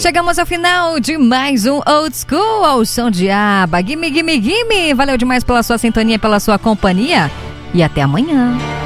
Chegamos ao final de mais um Old School ao som de aba. Gimme, gimme, gimme. Valeu demais pela sua sintonia, pela sua companhia. E até amanhã.